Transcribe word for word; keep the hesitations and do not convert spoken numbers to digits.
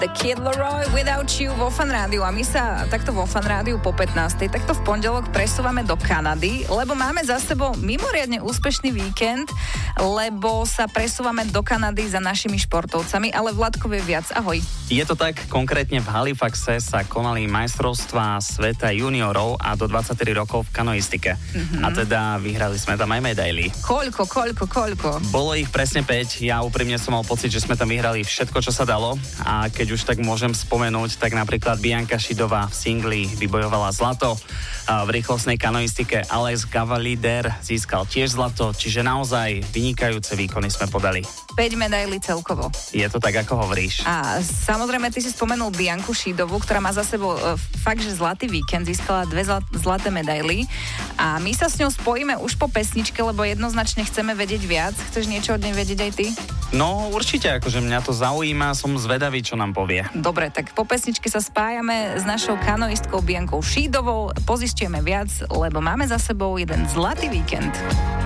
The Kid Laroi, Without You vo Fan Rádiu. A my sa takto vo Fan Rádiu po pätnástej takto v pondelok presúvame do Kanady, lebo máme za sebou mimoriadne úspešný víkend, lebo sa presúvame do Kanady za našimi športovcami, ale Vladko vie viac. Ahoj. Je to tak, konkrétne v Halifaxe sa konali majstrovstvá sveta juniorov a do dvadsaťtri rokov v kanoistike. Mm-hmm. A teda vyhrali sme tam aj medaily. Koľko, koľko, koľko? Bolo ich presne päť. Ja úprimne som mal pocit, že sme tam vyhrali všetko, čo sa dalo. A keď už tak môžem spomenúť, tak napríklad Bianka Šidová v singli vybojovala zlato. V rýchlostnej kanoistike Alex Gavalider získal tiež zlato, čiže naozaj vynikajúce výkony sme podali. päť medailí celkovo. Je to tak, ako hovoríš. A samozrejme, ty si spomenul Bianku Šidovú, ktorá má za sebou e, fakt, že zlatý víkend, získala dve zlat, zlaté medaily. A my sa s ňou spojíme už po pesničke, lebo jednoznačne chceme vedieť viac. Chceš niečo od nej vedieť aj ty? No určite, akože mňa to zaujíma, som zvedavý, čo nám povie. Dobre, tak po pesničke sa spájame s našou kanoistkou Biankou Šidovou. Pozistujeme viac, lebo máme za sebou jeden zlatý víkend.